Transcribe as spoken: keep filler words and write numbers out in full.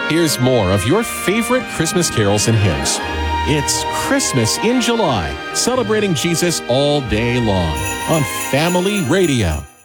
Here's more of your favorite Christmas carols and hymns. It's Christmas in July, celebrating Jesus all day long on Family Radio.